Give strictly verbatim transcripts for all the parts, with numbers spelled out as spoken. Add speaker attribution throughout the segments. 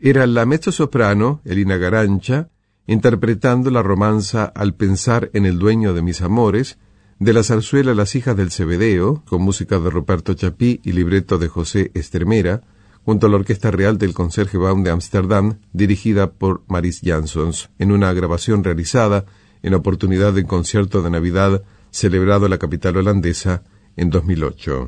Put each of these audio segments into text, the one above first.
Speaker 1: Era la mezzosoprano, Elina Garancha, interpretando la romanza Al pensar en el dueño de mis amores, de la zarzuela Las hijas del Cebedeo, con música de Ruperto Chapí y libreto de José Estremera, junto a la Orquesta Real del Concertgebouw de Ámsterdam, dirigida por Maris Jansons, en una grabación realizada en oportunidad del concierto de Navidad celebrado en la capital holandesa en dos mil ocho.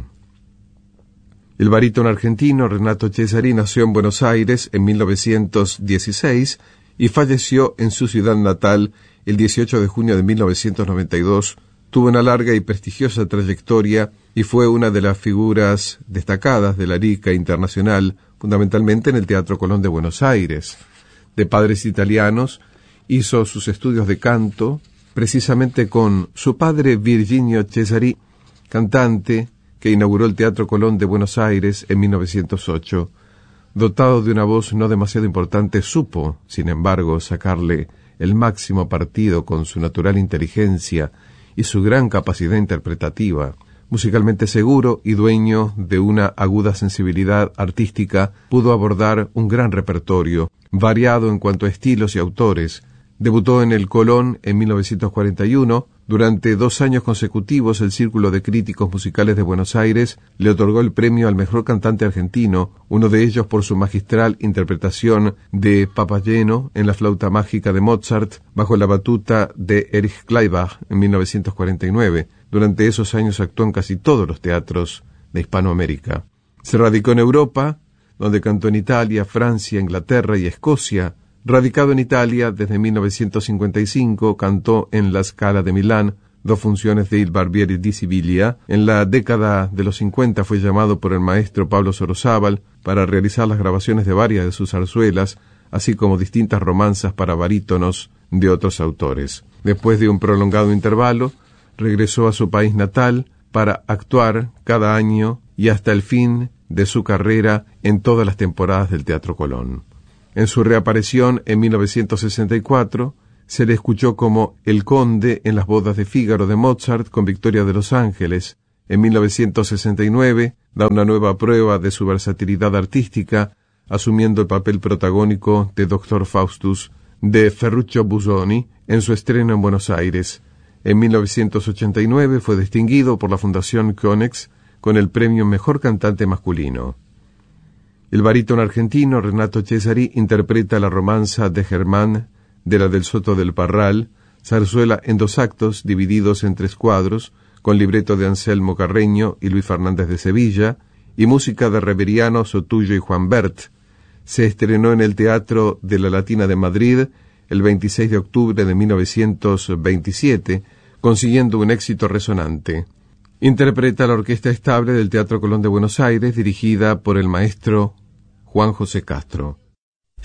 Speaker 1: El barítono argentino Renato Cesari nació en Buenos Aires en mil novecientos dieciséis y falleció en su ciudad natal el dieciocho de junio de mil novecientos noventa y dos. Tuvo una larga y prestigiosa trayectoria y fue una de las figuras destacadas de la lírica internacional, fundamentalmente en el Teatro Colón de Buenos Aires. De padres italianos, hizo sus estudios de canto precisamente con su padre Virginio Cesari, cantante que inauguró el Teatro Colón de Buenos Aires en mil novecientos ocho. Dotado de una voz no demasiado importante, supo, sin embargo, sacarle el máximo partido con su natural inteligencia y su gran capacidad interpretativa. Musicalmente seguro y dueño de una aguda sensibilidad artística, pudo abordar un gran repertorio, variado en cuanto a estilos y autores. Debutó en el Colón en mil novecientos cuarenta y uno. Durante dos años consecutivos, el Círculo de Críticos Musicales de Buenos Aires le otorgó el premio al mejor cantante argentino, uno de ellos por su magistral interpretación de Papageno en la flauta mágica de Mozart, bajo la batuta de Erich Kleibach en mil novecientos cuarenta y nueve. Durante esos años actuó en casi todos los teatros de Hispanoamérica. Se radicó en Europa, donde cantó en Italia, Francia, Inglaterra y Escocia. Radicado en Italia desde mil novecientos cincuenta y cinco, cantó en la Scala de Milán, dos funciones de Il Barbiere di Siviglia. En la década de los cincuenta fue llamado por el maestro Pablo Sorozábal para realizar las grabaciones de varias de sus zarzuelas, así como distintas romanzas para barítonos de otros autores. Después de un prolongado intervalo, regresó a su país natal para actuar cada año y hasta el fin de su carrera en todas las temporadas del Teatro Colón. En su reaparición en mil novecientos sesenta y cuatro, se le escuchó como el conde en las bodas de Fígaro de Mozart con Victoria de los Ángeles. En mil novecientos sesenta y nueve, da una nueva prueba de su versatilidad artística, asumiendo el papel protagónico de doctor Faustus de Ferruccio Busoni en su estreno en Buenos Aires. En mil novecientos ochenta y nueve fue distinguido por la Fundación Konex con el premio Mejor Cantante Masculino. El barítono argentino Renato Cesari interpreta la romanza de Germán de la del Soto del Parral, zarzuela en dos actos divididos en tres cuadros, con libreto de Anselmo Carreño y Luis Fernández de Sevilla, y música de Reveriano, Sotullo y Juan Bert. Se estrenó en el Teatro de la Latina de Madrid el veintiséis de octubre de mil novecientos veintisiete, consiguiendo un éxito resonante. Interpreta la Orquesta Estable del Teatro Colón de Buenos Aires, dirigida por el maestro Juan José Castro.